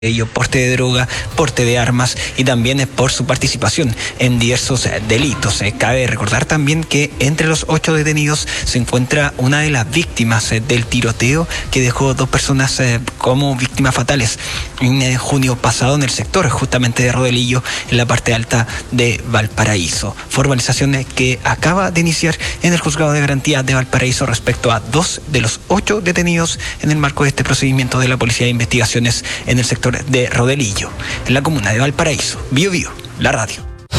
ello porte de droga, porte de armas y también por su participación en diversos delitos. Cabe recordar también que entre los 8 detenidos se encuentra una de las víctimas del tiroteo que dejó 2 personas como víctimas fatales en junio pasado en el sector justamente de Rodelillo, en la parte alta de Valparaíso. Formalizaciones que acaba de iniciar en el Juzgado de Garantía de Valparaíso respecto a 2 de los 8 detenidos en el marco de este procedimiento de la Policía de Investigaciones en el sector de Rodelillo, en la comuna de Valparaíso. Bio Bio, la radio.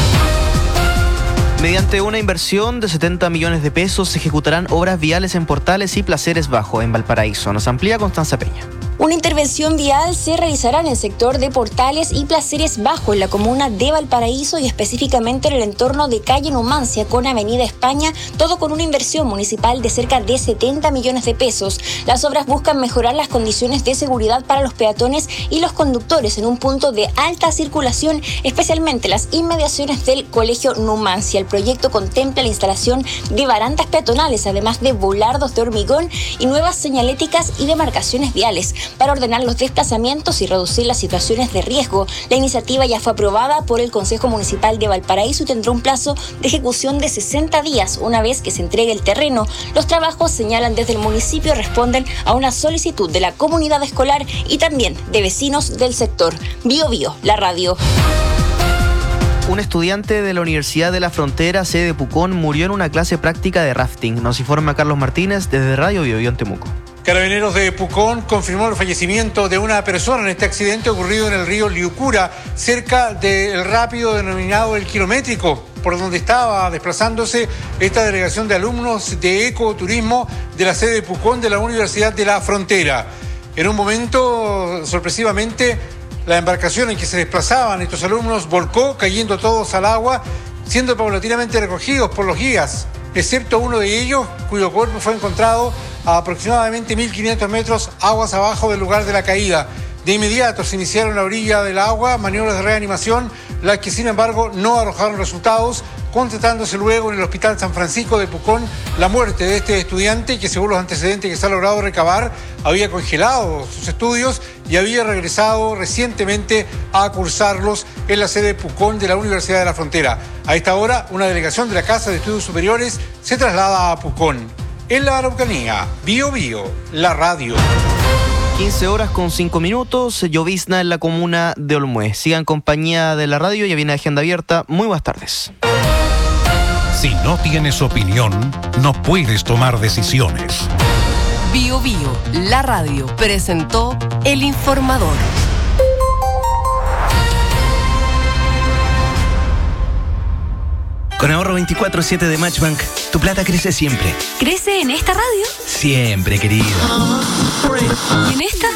Mediante una inversión de 70 millones de pesos se ejecutarán obras viales en Portales y Placeres Bajo, en Valparaíso. Nos amplía Constanza Peña. Una intervención vial se realizará en el sector de Portales y Placeres Bajo, en la comuna de Valparaíso y específicamente en el entorno de calle Numancia con Avenida España, todo con una inversión municipal de cerca de 70 millones de pesos. Las obras buscan mejorar las condiciones de seguridad para los peatones y los conductores en un punto de alta circulación, especialmente las inmediaciones del Colegio Numancia. El proyecto contempla la instalación de barandas peatonales, además de volardos de hormigón y nuevas señaléticas y demarcaciones viales para ordenar los desplazamientos y reducir las situaciones de riesgo. La iniciativa ya fue aprobada por el Consejo Municipal de Valparaíso y tendrá un plazo de ejecución de 60 días una vez que se entregue el terreno. Los trabajos, señalan desde el municipio, responden a una solicitud de la comunidad escolar y también de vecinos del sector. Bio Bio, la radio. Un estudiante de la Universidad de la Frontera, sede Pucón, murió en una clase práctica de rafting. Nos informa Carlos Martínez desde Radio Bio Bio en Temuco. Carabineros de Pucón confirmó el fallecimiento de una persona en este accidente ocurrido en el río Liucura, cerca del rápido denominado El Kilométrico, por donde estaba desplazándose esta delegación de alumnos de ecoturismo de la sede de Pucón de la Universidad de la Frontera. En un momento, sorpresivamente, la embarcación en que se desplazaban estos alumnos volcó, cayendo todos al agua, siendo paulatinamente recogidos por los guías, excepto uno de ellos, cuyo cuerpo fue encontrado a aproximadamente 1.500 metros aguas abajo del lugar de la caída. De inmediato se iniciaron a la orilla del agua maniobras de reanimación, las que sin embargo no arrojaron resultados, constatándose luego en el Hospital San Francisco de Pucón la muerte de este estudiante que, según los antecedentes que se ha logrado recabar, había congelado sus estudios y había regresado recientemente a cursarlos en la sede de Pucón de la Universidad de la Frontera. A esta hora, una delegación de la Casa de Estudios Superiores se traslada a Pucón. En la Araucanía, Bio Bio, la radio. 15:05, llovizna en la comuna de Olmué. Siga en compañía de la radio, ya viene Agenda Abierta. Muy buenas tardes. Si no tienes opinión, no puedes tomar decisiones. Bio Bio, la radio, presentó El Informador. Con ahorro 24/7 de Matchbank, tu plata crece siempre. ¿Crece en esta radio? Siempre, querido. ¿Y en esta?